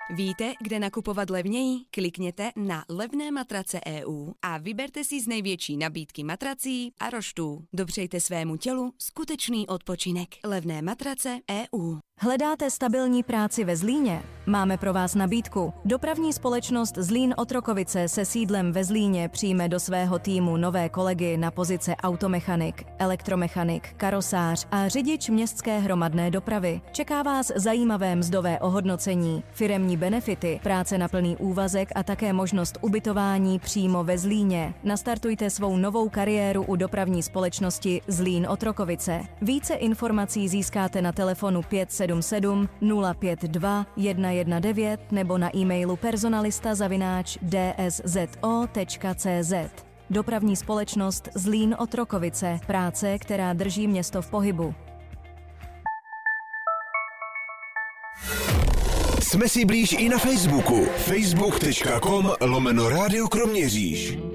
Víte, kde nakupovat levněji? Klikněte na Levné matrace EU a vyberte si z největší nabídky matrací a roštů. Dopřejte svému tělu skutečný odpočinek. Levné matrace EU. Hledáte stabilní práci ve Zlíně? Máme pro vás nabídku. Dopravní společnost Zlín Otrokovice se sídlem ve Zlíně přijme do svého týmu nové kolegy na pozice automechanik, elektromechanik, karosář a řidič městské hromadné dopravy. Čeká vás zajímavé mzdové ohodnocení, firemní benefity, práce na plný úvazek a také možnost ubytování přímo ve Zlíně. Nastartujte svou novou kariéru u dopravní společnosti Zlín Otrokovice. Více informací získáte na telefonu 577 052 119 nebo na e-mailu personalista@dszO.cz. Dopravní společnost Zlín Otrokovice. Práce, která drží město v pohybu. Jsme si blíž i na Facebooku. facebook.com/Radio Kroměříž.